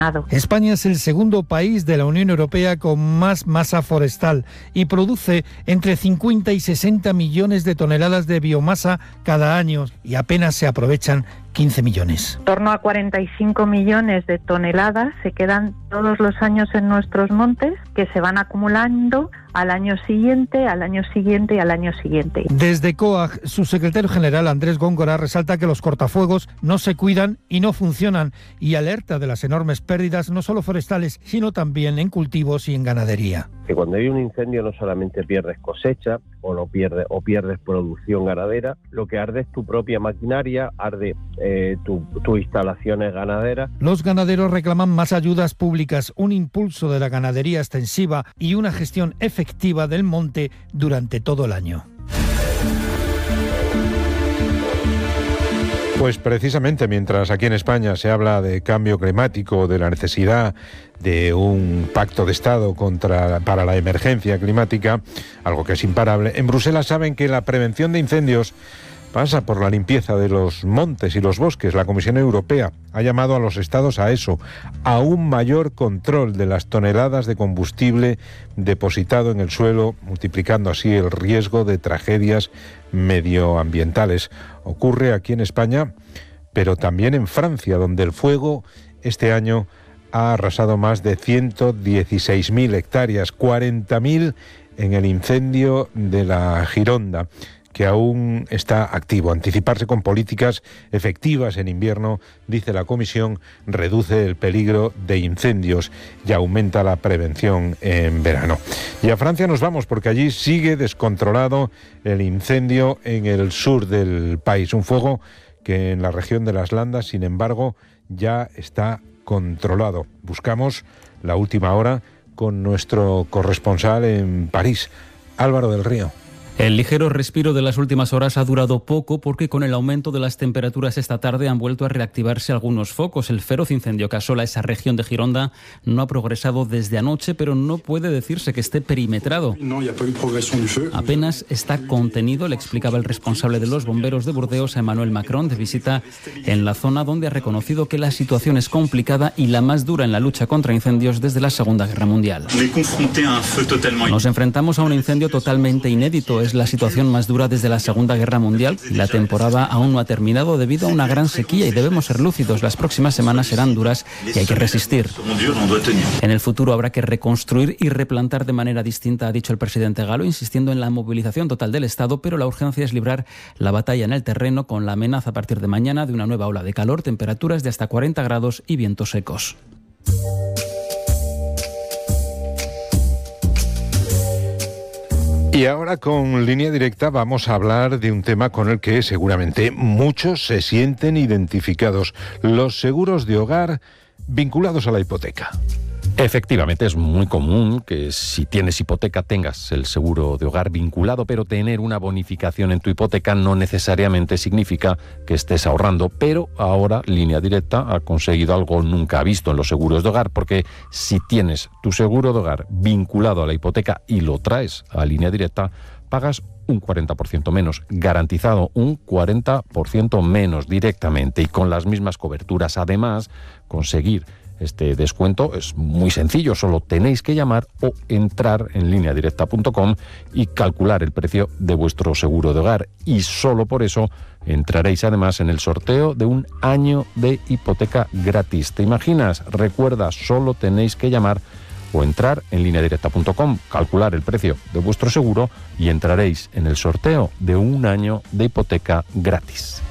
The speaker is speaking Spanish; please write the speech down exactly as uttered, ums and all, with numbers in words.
España es el segundo país de la Unión Europea con más masa forestal y produce entre cincuenta y sesenta millones de toneladas de biomasa cada año y apenas se aprovechan quince millones. En torno a cuarenta y cinco millones de toneladas se quedan todos los años en nuestros montes, que se van acumulando al año siguiente, al año siguiente y al año siguiente. Desde COAG, su secretario general Andrés Góngora resalta que los cortafuegos no se cuidan y no funcionan y alerta de las enormes pérdidas no solo forestales, sino también en cultivos y en ganadería. Que cuando hay un incendio no solamente pierdes cosecha o no pierdes o pierdes producción ganadera, lo que arde es tu propia maquinaria, arde eh, tus tu instalaciones ganaderas. Los ganaderos reclaman más ayudas públicas, un impulso de la ganadería extensiva y una gestión efectiva del monte durante todo el año. Pues precisamente mientras aquí en España se habla de cambio climático, de la necesidad de un pacto de Estado contra, para la emergencia climática, algo que es imparable, en Bruselas saben que la prevención de incendios pasa por la limpieza de los montes y los bosques. La Comisión Europea ha llamado a los estados a eso, a un mayor control de las toneladas de combustible depositado en el suelo, multiplicando así el riesgo de tragedias medioambientales. Ocurre aquí en España, pero también en Francia, donde el fuego este año ha arrasado más de ciento dieciséis mil hectáreas, cuarenta mil en el incendio de la Gironda, que aún está activo. Anticiparse con políticas efectivas en invierno, dice la Comisión, reduce el peligro de incendios y aumenta la prevención en verano. Y a Francia nos vamos porque allí sigue descontrolado el incendio en el sur del país. Un fuego que en la región de las Landas, sin embargo, ya está controlado. Buscamos la última hora con nuestro corresponsal en París, Álvaro del Río. El ligero respiro de las últimas horas ha durado poco porque con el aumento de las temperaturas esta tarde han vuelto a reactivarse algunos focos. El feroz incendio que asola esa región de Gironda no ha progresado desde anoche, pero no puede decirse que esté perimetrado. Apenas está contenido, le explicaba el responsable de los bomberos de Burdeos, Emmanuel Macron, de visita en la zona, donde ha reconocido que la situación es complicada y la más dura en la lucha contra incendios desde la Segunda Guerra Mundial. Nos enfrentamos a un incendio totalmente inédito. Es la situación más dura desde la Segunda Guerra Mundial y la temporada aún no ha terminado debido a una gran sequía y debemos ser lúcidos. Las próximas semanas serán duras y hay que resistir. En el futuro habrá que reconstruir y replantar de manera distinta, ha dicho el presidente galo, insistiendo en la movilización total del Estado, pero la urgencia es librar la batalla en el terreno con la amenaza a partir de mañana de una nueva ola de calor, temperaturas de hasta cuarenta grados y vientos secos. Y ahora con Línea Directa vamos a hablar de un tema con el que seguramente muchos se sienten identificados: los seguros de hogar vinculados a la hipoteca. Efectivamente, es muy común que si tienes hipoteca tengas el seguro de hogar vinculado, pero tener una bonificación en tu hipoteca no necesariamente significa que estés ahorrando. Pero ahora Línea Directa ha conseguido algo nunca visto en los seguros de hogar, porque si tienes tu seguro de hogar vinculado a la hipoteca y lo traes a Línea Directa, pagas un cuarenta por ciento menos, garantizado un cuarenta por ciento menos directamente y con las mismas coberturas. Además, conseguir este descuento es muy sencillo, solo tenéis que llamar o entrar en línea directa punto com y calcular el precio de vuestro seguro de hogar. Y solo por eso entraréis además en el sorteo de un año de hipoteca gratis. ¿Te imaginas? Recuerda, solo tenéis que llamar o entrar en línea directa punto com, calcular el precio de vuestro seguro y entraréis en el sorteo de un año de hipoteca gratis.